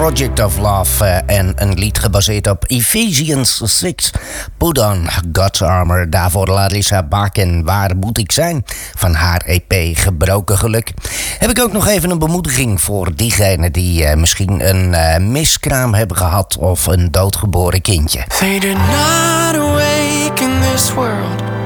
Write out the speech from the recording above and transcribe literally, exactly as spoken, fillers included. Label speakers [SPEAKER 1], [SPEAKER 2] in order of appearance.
[SPEAKER 1] Project of Love uh, en een lied gebaseerd op Ephesians zes. Put on God's Armor. Daarvoor Larissa Bakken, Waar moet ik zijn? Van haar E P Gebroken Geluk. Heb ik ook nog even een bemoediging voor diegenen die uh, misschien een uh, miskraam hebben gehad of een doodgeboren kindje.
[SPEAKER 2] They did not awake in this world.